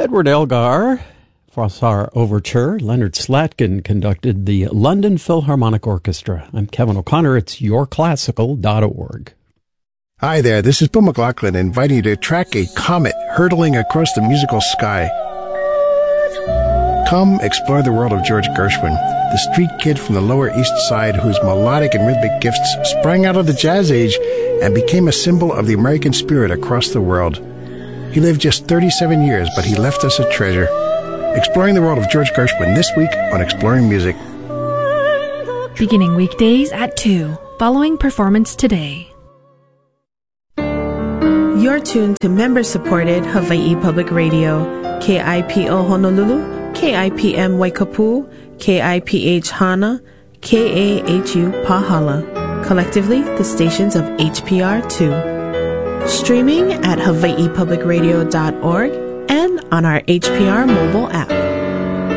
Edward Elgar, Froissart Overture. Leonard Slatkin conducted the London Philharmonic Orchestra. I'm Kevin O'Connor. It's yourclassical.org. Hi there, this is Bill McLaughlin inviting you to track a comet hurtling across the musical sky. Come explore the world of George Gershwin, the street kid from the Lower East Side whose melodic and rhythmic gifts sprang out of the jazz age and became a symbol of the American spirit across the world. He lived just 37 years, but he left us a treasure. Exploring the world of George Gershwin this week on Exploring Music. Beginning weekdays at 2, following performance today. You're tuned to member-supported Hawaii Public Radio, KIPO Honolulu, KIPM Waikapu, KIPH Hana, KAHU Pahala, collectively the stations of HPR2. Streaming at hawaiipublicradio.org and on our HPR mobile app.